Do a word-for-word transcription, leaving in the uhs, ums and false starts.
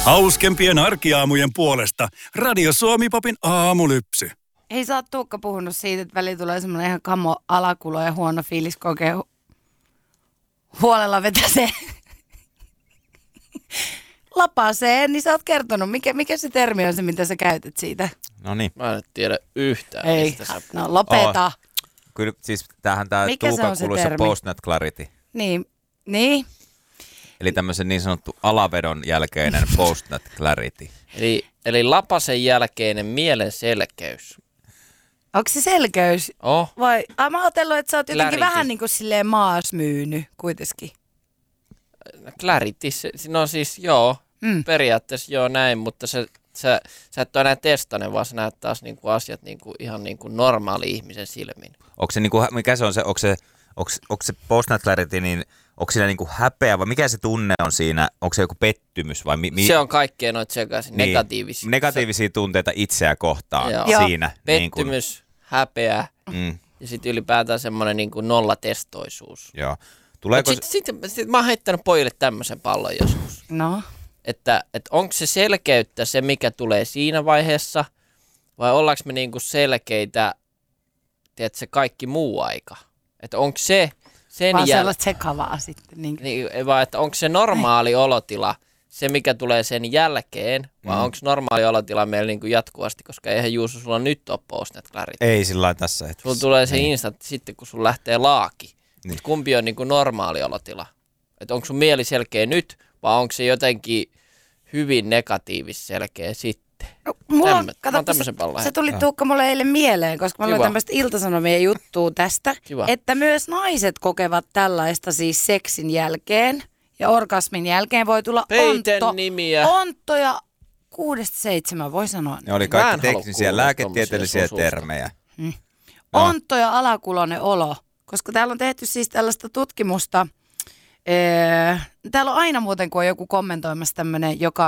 Hauskempien arkiaamujen puolesta Radio Suomi-popin aamulypsy. Ei sä oot Tuukka puhunut siitä, että väliin tulee semmoinen ihan kamo alakulo ja huono fiilis, kun oikein hu- huolella vetäsee lapaseen, niin sä oot kertonut, mikä, mikä se termi on se, mitä sä käytät siitä? No niin. Mä en tiedä yhtään, Ei, mistä sä puhut. no lopeta. Oh. Kyllä, siis tämähän tää Mikä se Tuukan on se kuuluisa termi? post-nut clarity. Niin, niin. Eli tämmöisen niin sanottu alavedon jälkeinen post-nut clarity. Eli, eli lapasen jälkeinen mielen selkeys. Onko se selkeys? Oh, Vai, ai mä oon ajatellut, että sä oot jotenkin Clarity. vähän niin kuin silleen maasmyynyt kuitenkin. clarity, se, no siis joo, Mm. periaatteessa joo näin, mutta se, sä, sä et ole enää testainen, vaan sä näet taas niinku asiat niinku, ihan niinku normaali ihmisen silmin. Onko se niinku, mikä se on se, onko se, onko, onko se post-nut clarity, niin onko siinä niinku häpeä vai mikä se tunne on siinä? Onko se joku pettymys vai mi, mi, Se on kaikkea noita sekaisin, niin, negatiivisia. negatiivisia tunteita itseä kohtaan Joo. siinä. Pettymys, niin häpeä kun, mm, ja sitten ylipäätään semmoinen niinku nollatestoisuus. joo. Tuleeko Sitten sit, sit, sit mä oon heittänyt pojille tämmöisen pallon joskus. No. Että, että onko se selkeyttä se, mikä tulee siinä vaiheessa, vai ollaanko me niinku selkeitä, tiedätkö, se kaikki muu aika? Että onko se sen Vaan jäl... sellaista sekavaa sitten. Niin. niin, vai että onko se normaali olotila se, mikä tulee sen jälkeen, vai Mm. onko normaali olotila meillä niinku jatkuvasti, koska eihän Juuso sulla nyt ole post-nut clarity. ei sillä lailla tässä hetkessä. Sulla tulee se Niin. instant sitten, kun sun lähtee laaki. Niin. Et kumpi on niinku normaali olotila? Että onko sun mieli selkeä nyt, vai onko se jotenkin hyvin negatiivis selkeä sitten? No, mulla on, Tämmö- mä kato, oon tämmöisen se, pallon se tuli Tuukka mulle eilen mieleen, koska mä luin Kiva. tämmöistä Ilta-Sanomien juttua tästä, Kiva. että myös naiset kokevat tällaista siis seksin jälkeen ja orgasmin jälkeen voi tulla Peiten ontto, nimiä. onttoja kuudesta seitsemän, voi sanoa. Ne oli Mä en kaikki halua teknisiä, kuulla lääketieteellisiä tommosia sun suusta. termejä. Hmm. No. Ontto ja alakulonen olo, koska täällä on tehty siis tällaista tutkimusta. Ee, täällä on aina muuten, kun on joku kommentoimassa tämmöinen, joka